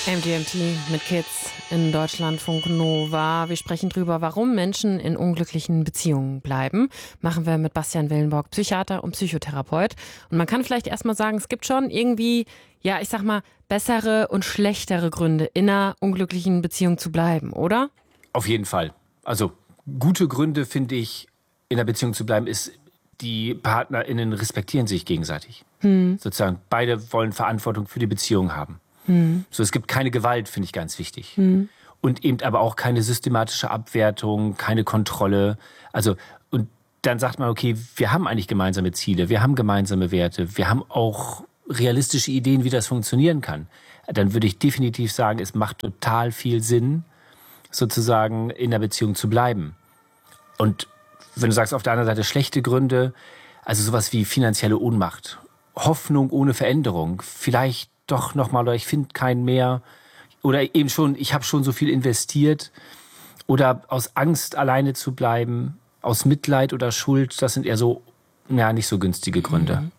MGMT mit Kids in Deutschlandfunk Nova. Wir sprechen drüber, warum Menschen in unglücklichen Beziehungen bleiben. Machen wir mit Bastian Willenborg, Psychiater und Psychotherapeut. Und man kann vielleicht erstmal sagen, es gibt schon irgendwie, ja, ich sag mal, bessere und schlechtere Gründe, in einer unglücklichen Beziehung zu bleiben, oder? Auf jeden Fall. Also gute Gründe, finde ich, in einer Beziehung zu bleiben, ist, die PartnerInnen respektieren sich gegenseitig. Sozusagen, beide wollen Verantwortung für die Beziehung haben. So, es gibt keine Gewalt, finde ich ganz wichtig. Und eben aber auch keine systematische Abwertung, keine Kontrolle. Also, und dann sagt man, okay, wir haben eigentlich gemeinsame Ziele, wir haben gemeinsame Werte, wir haben auch realistische Ideen, wie das funktionieren kann. Dann würde ich definitiv sagen, es macht total viel Sinn, sozusagen in der Beziehung zu bleiben. Und wenn du sagst, auf der anderen Seite schlechte Gründe, also sowas wie finanzielle Ohnmacht, Hoffnung ohne Veränderung, vielleicht doch nochmal, oder ich finde keinen mehr, oder eben schon, ich habe schon so viel investiert, oder aus Angst alleine zu bleiben, aus Mitleid oder Schuld, das sind eher so, ja, nicht so günstige Gründe.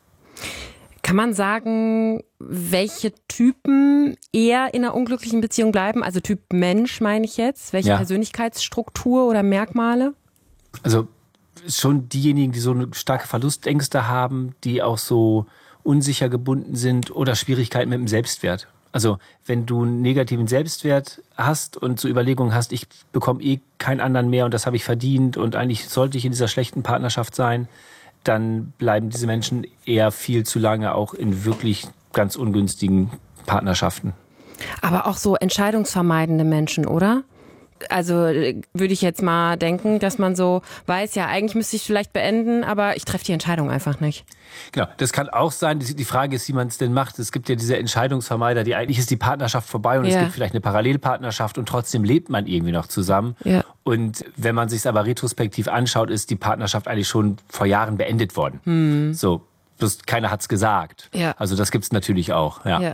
Kann man sagen, welche Typen eher in einer unglücklichen Beziehung bleiben? Also Typ Mensch meine ich jetzt. Welche Persönlichkeitsstruktur oder Merkmale? Also schon diejenigen, die so eine starke Verlustängste haben, die auch so unsicher gebunden sind oder Schwierigkeiten mit dem Selbstwert. Also wenn du einen negativen Selbstwert hast und so Überlegungen hast, ich bekomme keinen anderen mehr und das habe ich verdient und eigentlich sollte ich in dieser schlechten Partnerschaft sein, dann bleiben diese Menschen eher viel zu lange auch in wirklich ganz ungünstigen Partnerschaften. Aber auch so entscheidungsvermeidende Menschen, oder? Also würde ich jetzt mal denken, dass man so weiß, ja, eigentlich müsste ich vielleicht beenden, aber ich treffe die Entscheidung einfach nicht. Genau, das kann auch sein. Die Frage ist, wie man es denn macht. Es gibt ja diese Entscheidungsvermeider, die eigentlich ist die Partnerschaft vorbei und es gibt vielleicht eine Parallelpartnerschaft und trotzdem lebt man irgendwie noch zusammen. Ja. Und wenn man sich es aber retrospektiv anschaut, ist die Partnerschaft eigentlich schon vor Jahren beendet worden. So, bloß keiner hat's gesagt. Ja. Also das gibt's natürlich auch. Ja.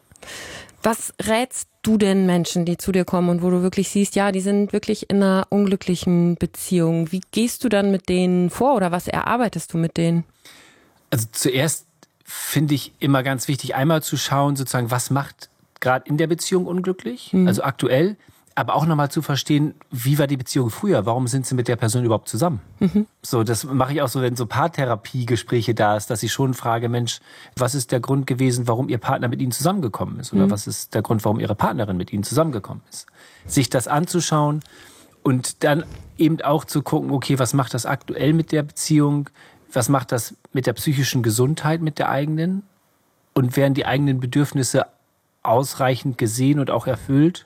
Was rätst du denn Menschen, die zu dir kommen und wo du wirklich siehst, ja, die sind wirklich in einer unglücklichen Beziehung? Wie gehst du dann mit denen vor oder was erarbeitest du mit denen? Also zuerst finde ich immer ganz wichtig, einmal zu schauen, sozusagen, was macht gerade in der Beziehung unglücklich, also aktuell, aber auch nochmal zu verstehen, wie war die Beziehung früher? Warum sind sie mit der Person überhaupt zusammen? So, das mache ich auch so, wenn so Paartherapiegespräche da ist, dass ich schon frage, Mensch, was ist der Grund gewesen, warum Ihr Partner mit Ihnen zusammengekommen ist? Oder was ist der Grund, warum Ihre Partnerin mit Ihnen zusammengekommen ist? Sich das anzuschauen und dann eben auch zu gucken, okay, was macht das aktuell mit der Beziehung? Was macht das mit der psychischen Gesundheit, mit der eigenen? Und werden die eigenen Bedürfnisse ausreichend gesehen und auch erfüllt?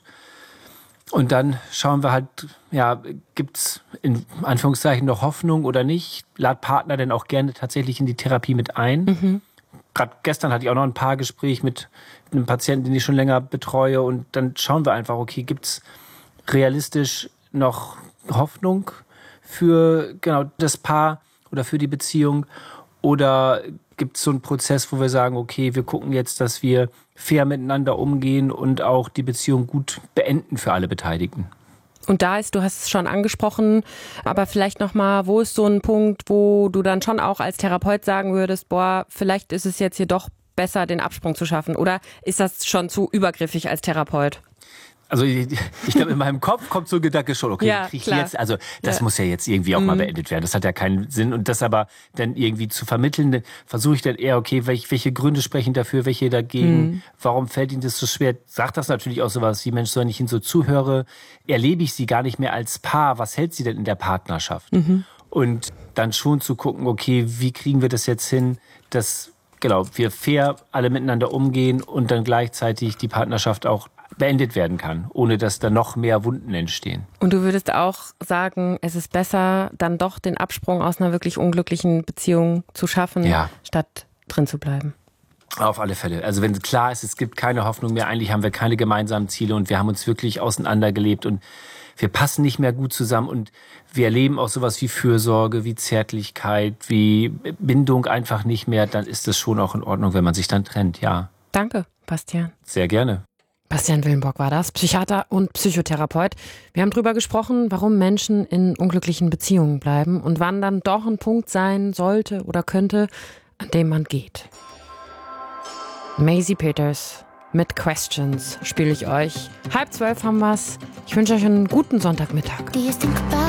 Und dann schauen wir halt, ja, gibt's in Anführungszeichen noch Hoffnung oder nicht? Lad Partner denn auch gerne tatsächlich in die Therapie mit ein? Gerade gestern hatte ich auch noch ein Paargespräch mit einem Patienten, den ich schon länger betreue. Und dann schauen wir einfach, okay, gibt's realistisch noch Hoffnung für genau das Paar oder für die Beziehung? Oder gibt es so einen Prozess, wo wir sagen, okay, wir gucken jetzt, dass wir fair miteinander umgehen und auch die Beziehung gut beenden für alle Beteiligten? Und da ist, du hast es schon angesprochen, aber vielleicht nochmal, wo ist so ein Punkt, wo du dann schon auch als Therapeut sagen würdest, boah, vielleicht ist es jetzt hier doch besser, den Absprung zu schaffen? Oder ist das schon zu übergriffig als Therapeut? Also ich glaube, in meinem Kopf kommt so ein Gedanke schon, okay, krieg ich jetzt, also das muss ja jetzt irgendwie auch mal beendet werden. Das hat ja keinen Sinn. Und das aber dann irgendwie zu vermitteln, versuche ich dann eher, okay, welche Gründe sprechen dafür, welche dagegen, warum fällt Ihnen das so schwer? Sagt das natürlich auch sowas wie, Mensch, wenn ich Ihnen so zuhöre, erlebe ich Sie gar nicht mehr als Paar. Was hält Sie denn in der Partnerschaft? Und dann schon zu gucken, okay, wie kriegen wir das jetzt hin, dass wir fair alle miteinander umgehen und dann gleichzeitig die Partnerschaft auch beendet werden kann, ohne dass da noch mehr Wunden entstehen. Und du würdest auch sagen, es ist besser, dann doch den Absprung aus einer wirklich unglücklichen Beziehung zu schaffen, statt drin zu bleiben? Auf alle Fälle. Also wenn klar ist, es gibt keine Hoffnung mehr, eigentlich haben wir keine gemeinsamen Ziele und wir haben uns wirklich auseinandergelebt und wir passen nicht mehr gut zusammen und wir erleben auch sowas wie Fürsorge, wie Zärtlichkeit, wie Bindung einfach nicht mehr, dann ist das schon auch in Ordnung, wenn man sich dann trennt, ja. Danke, Bastian. Sehr gerne. Bastian Willenborg war das, Psychiater und Psychotherapeut. Wir haben drüber gesprochen, warum Menschen in unglücklichen Beziehungen bleiben und wann dann doch ein Punkt sein sollte oder könnte, an dem man geht. Maisie Peters mit Questions spiele ich euch. 11:30 haben wir's. Ich wünsche euch einen guten Sonntagmittag. Do you think about